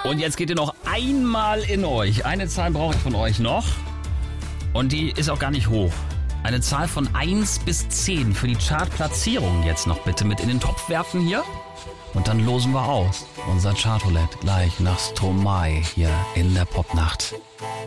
Und jetzt geht ihr noch einmal in euch. Eine Zahl brauche ich von euch noch. Und die ist auch gar nicht hoch. Eine Zahl von 1 bis 10 für die Chartplatzierung jetzt noch bitte mit in den Topf werfen hier. Und dann losen wir aus. Unser Chartroulette gleich nach Stromae hier in der Popnacht.